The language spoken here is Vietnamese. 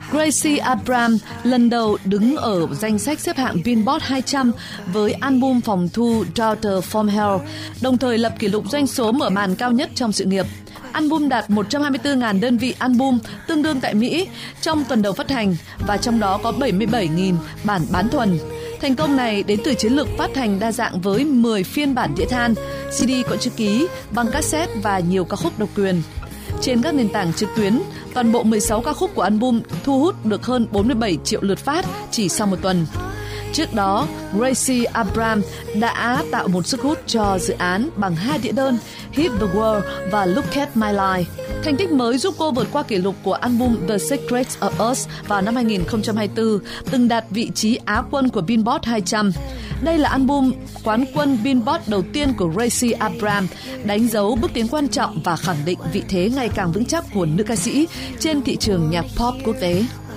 Gracie Abrams lần đầu đứng ở danh sách xếp hạng Billboard 200 với album phòng thu Daughter from Hell, đồng thời lập kỷ lục doanh số mở màn cao nhất trong sự nghiệp. Album đạt 124.000 đơn vị album tương đương tại Mỹ trong tuần đầu phát hành và trong đó có 77.000 bản bán thuần. Thành công này đến từ chiến lược phát hành đa dạng với 10 phiên bản đĩa than, CD có chữ ký, băng cassette và nhiều ca khúc độc quyền. Trên các nền tảng trực tuyến, toàn bộ 16 ca khúc của album thu hút được hơn 47 triệu lượt phát chỉ sau một tuần. Trước đó, Gracie Abrams đã tạo một sức hút cho dự án bằng 2 đĩa đơn Hit the World và Look at My Life. Thành tích mới giúp cô vượt qua kỷ lục của album The Secrets of Us vào năm 2024, từng đạt vị trí Á quân của Billboard 200. Đây là album quán quân Billboard đầu tiên của Gracie Abrams, đánh dấu bước tiến quan trọng và khẳng định vị thế ngày càng vững chắc của nữ ca sĩ trên thị trường nhạc pop quốc tế.